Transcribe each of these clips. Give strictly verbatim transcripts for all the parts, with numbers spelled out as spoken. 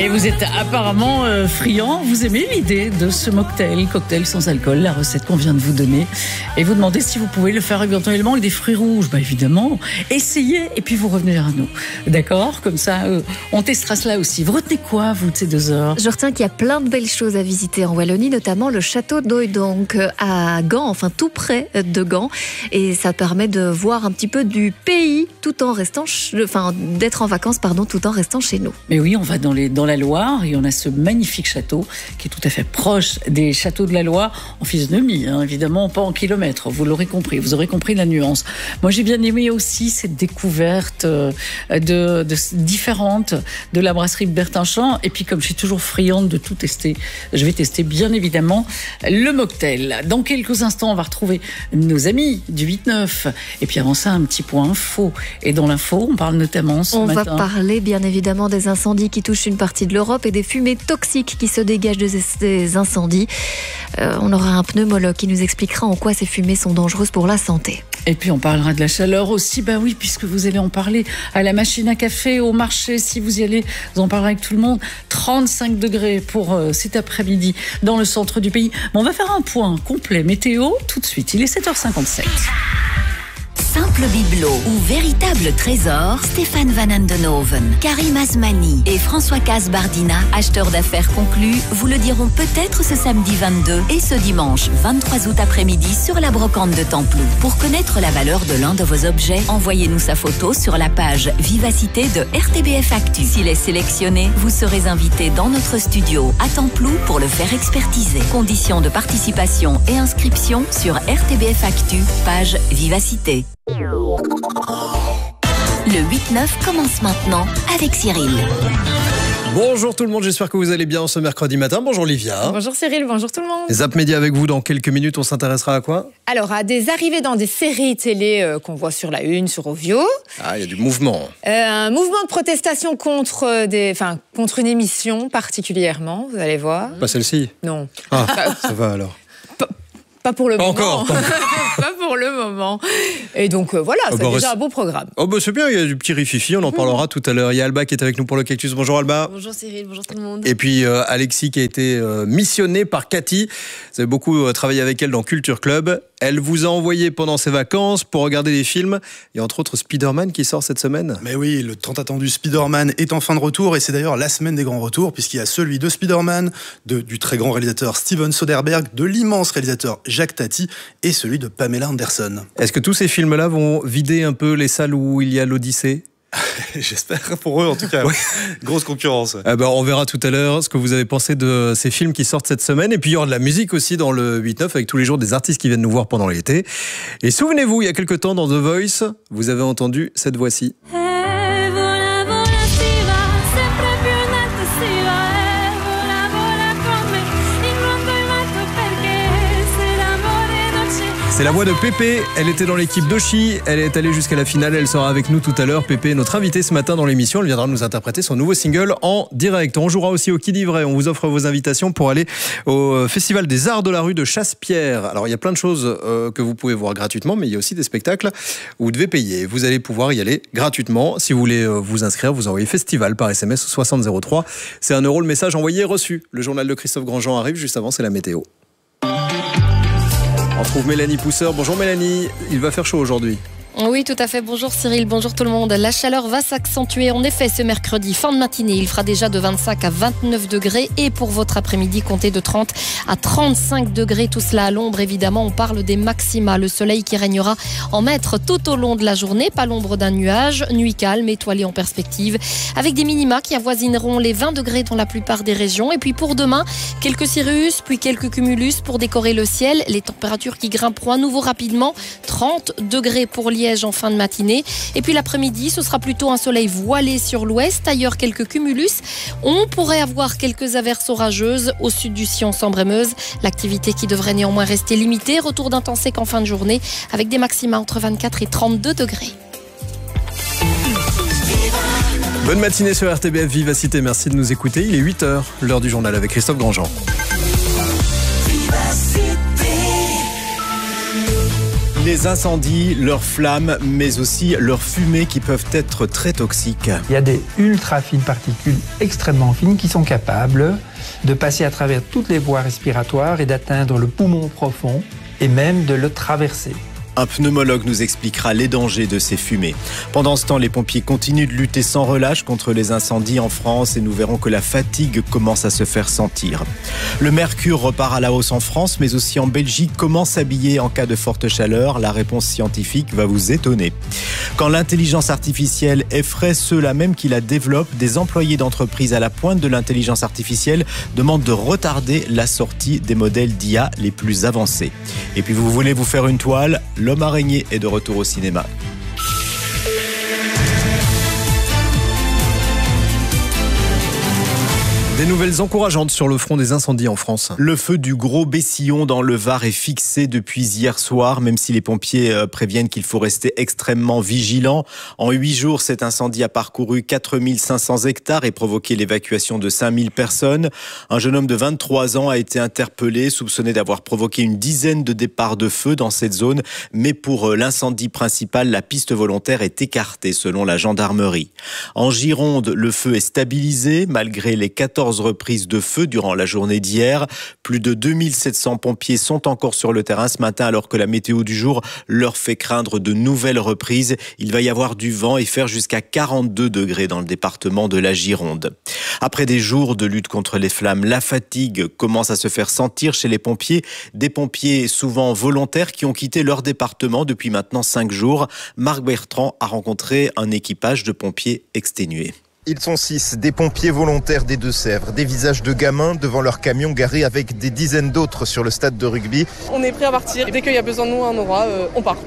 Et vous êtes apparemment euh, friand, vous aimez l'idée de ce mocktail, cocktail sans alcool, la recette qu'on vient de vous donner. Et vous demandez si vous pouvez le faire éventuellement avec des fruits rouges. Bah évidemment, essayez et puis vous revenez à nous. D'accord? Comme ça, euh, on testera cela aussi. Vous retenez quoi, vous, de ces deux heures? Je retiens qu'il y a plein de belles choses à visiter en Wallonie, notamment le château d'Oydonk à Gand, enfin tout près de Gand. Et ça permet de voir un petit peu du pays tout en restant, ch... enfin d'être en vacances, pardon, tout en restant chez nous. Mais oui, on va dans, les, dans la Loire et on a ce magnifique château qui est tout à fait proche des châteaux de la Loire, en physionomie, hein, évidemment, pas en kilomètres. Vous l'aurez compris, vous aurez compris la nuance. Moi, j'ai bien aimé aussi cette découverte de, de différentes de la brasserie Bertinchamp. Et puis, comme je suis toujours friande de tout tester, je vais tester bien évidemment le mocktail. Dans quelques instants, on va retrouver nos amis du huit neuf. Et puis avant ça, un petit point info. Et dans l'info, on parle notamment ce on matin. On va parler bien évidemment des incendies qui touchent une partie de l'Europe et des fumées toxiques qui se dégagent de ces incendies. Euh, on aura un pneumologue qui nous expliquera en quoi ces fumées sont dangereuses pour la santé. Et puis on parlera de la chaleur aussi, bah oui, puisque vous allez en parler à la machine à café, au marché, si vous y allez, vous en parlerez avec tout le monde. trente-cinq degrés pour euh, cet après-midi dans le centre du pays. Bon, on va faire un point complet météo tout de suite, il est sept heures cinquante-sept. Simple bibelot ou véritable trésor, Stéphane Van Andenoven, Karim Asmani et François Casbardina, acheteurs d'affaires conclus, vous le diront peut-être ce samedi vingt-deux et ce dimanche vingt-trois août après-midi sur la brocante de Templou. Pour connaître la valeur de l'un de vos objets, envoyez-nous sa photo sur la page Vivacité de R T B F Actu. S'il est sélectionné, vous serez invité dans notre studio à Templou pour le faire expertiser. Conditions de participation et inscription sur R T B F Actu, page Vivacité. Le huit neuf commence maintenant avec Cyril. Bonjour tout le monde, j'espère que vous allez bien ce mercredi matin. Bonjour Livia. Bonjour Cyril, bonjour tout le monde. Zap Média avec vous dans quelques minutes, on s'intéressera à quoi? Alors à des arrivées dans des séries télé euh, qu'on voit sur la une, sur Ovio. Ah, il y a du mouvement. Euh, un mouvement de protestation contre, euh, des, enfin, contre une émission particulièrement, vous allez voir. Pas celle-ci? Non. Ah, ça va alors. Pas pour le pas moment. Encore, pas encore. Pas pour le moment. Et donc euh, voilà, oh c'est bah, déjà reste... un beau programme. Oh bah c'est bien, il y a du petit rififi, on en parlera mmh. tout à l'heure. Il y a Alba qui est avec nous pour le Cactus. Bonjour Alba. Bonjour Cyril, bonjour tout le monde. Et puis euh, Alexis qui a été euh, missionné par Cathy. Vous avez beaucoup euh, travaillé avec elle dans Culture Club. Elle vous a envoyé pendant ses vacances pour regarder des films. Il y a entre autres Spider-Man qui sort cette semaine. Mais oui, le tant attendu Spider-Man est en fin de retour et c'est d'ailleurs la semaine des grands retours puisqu'il y a celui de Spider-Man, de, du très grand réalisateur Steven Soderbergh, de l'immense réalisateur Jacques Tati et celui de Pamela Anderson. Est-ce que tous ces films-là vont vider un peu les salles où il y a l'Odyssée ? J'espère pour eux en tout cas. Oui. Grosse concurrence. Ah bah on verra tout à l'heure ce que vous avez pensé de ces films qui sortent cette semaine. Et puis il y aura de la musique aussi dans le huit neuf avec tous les jours des artistes qui viennent nous voir pendant l'été. Et souvenez-vous, il y a quelques temps dans The Voice, vous avez entendu cette voix-ci. C'est la voix de Pépé, elle était dans l'équipe d'Oshi, elle est allée jusqu'à la finale, elle sera avec nous tout à l'heure. Pépé est notre invitée ce matin dans l'émission, elle viendra nous interpréter son nouveau single en direct. On jouera aussi au Qui dit vrai, on vous offre vos invitations pour aller au Festival des Arts de la Rue de Chasse-Pierre. Alors il y a plein de choses euh, que vous pouvez voir gratuitement, mais il y a aussi des spectacles où vous devez payer. Vous allez pouvoir y aller gratuitement. Si vous voulez euh, vous inscrire, vous envoyez Festival par S M S au soixante zéro trois. C'est un euro le message envoyé reçu. Le journal de Christophe Grandjean arrive, juste avant c'est la météo. On retrouve Mélanie Pousseur. Bonjour Mélanie, il va faire chaud aujourd'hui. Oui, tout à fait. Bonjour Cyril, bonjour tout le monde. La chaleur va s'accentuer en effet ce mercredi. Fin de matinée, il fera déjà de vingt-cinq à vingt-neuf degrés. Et pour votre après-midi, comptez de trente à trente-cinq degrés. Tout cela à l'ombre, évidemment. On parle des maxima. Le soleil qui régnera en maître tout au long de la journée. Pas l'ombre d'un nuage. Nuit calme, étoilée en perspective. Avec des minima qui avoisineront les vingt degrés dans la plupart des régions. Et puis pour demain, quelques cirrus, puis quelques cumulus pour décorer le ciel. Les températures qui grimperont à nouveau rapidement. trente degrés pour Liège en fin de matinée. Et puis l'après-midi, ce sera plutôt un soleil voilé sur l'ouest. Ailleurs, quelques cumulus. On pourrait avoir quelques averses orageuses au sud du Sion, Sambre-et-Meuse. L'activité qui devrait néanmoins rester limitée. Retour d'un temps sec en fin de journée avec des maxima entre vingt-quatre et trente-deux degrés. Bonne matinée sur R T B F Vivacité. Merci de nous écouter. Il est huit heures, l'heure du journal avec Christophe Grandjean. Les incendies, leurs flammes, mais aussi leurs fumées qui peuvent être très toxiques. Il y a des ultra fines particules extrêmement fines qui sont capables de passer à travers toutes les voies respiratoires et d'atteindre le poumon profond et même de le traverser. Un pneumologue nous expliquera les dangers de ces fumées. Pendant ce temps, les pompiers continuent de lutter sans relâche contre les incendies en France et nous verrons que la fatigue commence à se faire sentir. Le mercure repart à la hausse en France, mais aussi en Belgique. Comment s'habiller en cas de forte chaleur? La réponse scientifique va vous étonner. Quand l'intelligence artificielle effraie ceux-là même qui la développent, des employés d'entreprises à la pointe de l'intelligence artificielle demandent de retarder la sortie des modèles d'I A les plus avancés. Et puis vous voulez vous faire une toile? L'homme araignée est de retour au cinéma. Des nouvelles encourageantes sur le front des incendies en France. Le feu du Gros Bessillon dans le Var est fixé depuis hier soir, même si les pompiers préviennent qu'il faut rester extrêmement vigilant. En huit jours, cet incendie a parcouru quatre mille cinq cents hectares et provoqué l'évacuation de cinq mille personnes. Un jeune homme de vingt-trois ans a été interpellé, soupçonné d'avoir provoqué une dizaine de départs de feu dans cette zone. Mais pour l'incendie principal, la piste volontaire est écartée selon la gendarmerie. En Gironde, le feu est stabilisé malgré les quatorze reprises de feu durant la journée d'hier. Plus de deux mille sept cents pompiers sont encore sur le terrain ce matin alors que la météo du jour leur fait craindre de nouvelles reprises. Il va y avoir du vent et faire jusqu'à quarante-deux degrés dans le département de la Gironde. Après des jours de lutte contre les flammes, la fatigue commence à se faire sentir chez les pompiers. Des pompiers souvent volontaires qui ont quitté leur département depuis maintenant cinq jours. Marc Bertrand a rencontré un équipage de pompiers exténués. Ils sont six, des pompiers volontaires des Deux-Sèvres, des visages de gamins devant leur camion garé avec des dizaines d'autres sur le stade de rugby. On est prêt à partir. Dès qu'il y a besoin de nous à un endroit, euh, on part.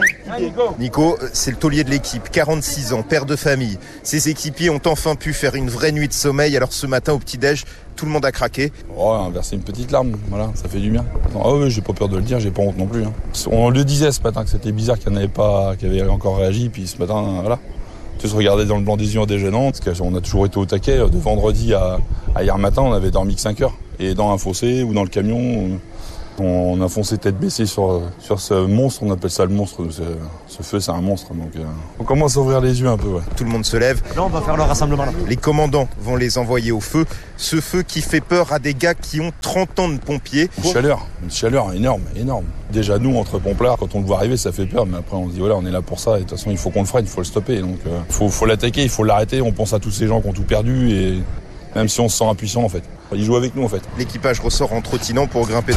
Nico, c'est le taulier de l'équipe, quarante-six ans, père de famille. Ses équipiers ont enfin pu faire une vraie nuit de sommeil, alors ce matin au petit-déj, tout le monde a craqué. Oh, verser une petite larme, voilà, ça fait du bien. Ah oui, j'ai pas peur de le dire, j'ai pas honte non plus. Hein. On le disait ce matin que c'était bizarre qu'il n'y en avait pas, qui avait encore réagi, puis ce matin, voilà. Tous regarder dans le blanc des yeux en déjeunant, parce qu'on a toujours été au taquet. De vendredi à, à hier matin, on avait dormi que cinq heures. Et dans un fossé ou dans le camion, on a foncé tête baissée sur, sur ce monstre, on appelle ça le monstre. Ce, ce feu, c'est un monstre. Donc, euh, on commence à ouvrir les yeux un peu. Ouais. Tout le monde se lève. Là, on va faire le rassemblement. Là. Les commandants vont les envoyer au feu. Ce feu qui fait peur à des gars qui ont trente ans de pompiers. Une chaleur, une chaleur énorme, énorme. Déjà, nous, entre pomplards, quand on le voit arriver, ça fait peur. Mais après, on se dit, voilà, on est là pour ça. Et de toute façon, il faut qu'on le freine, il faut le stopper. Donc, il euh, faut, faut l'attaquer, il faut l'arrêter. On pense à tous ces gens qui ont tout perdu. Et même si on se sent impuissant, en fait. Ils jouent avec nous, en fait. L'équipage ressort en trottinant pour grimper